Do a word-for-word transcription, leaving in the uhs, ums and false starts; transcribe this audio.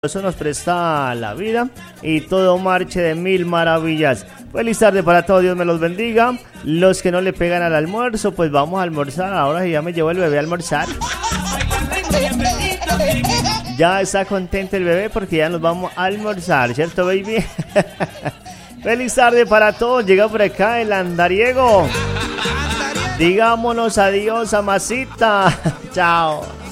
Eso nos presta la vida y todo marche de mil maravillas. Feliz tarde para todos, Dios me los bendiga. Los que no le pegan al almuerzo, pues vamos a almorzar. Ahora ya me llevo el bebé a almorzar. Ya está contento el bebé porque ya nos vamos a almorzar, ¿cierto, baby? Feliz tarde para todos. Llega por acá el andariego. Digámonos adiós, amasita. Chao.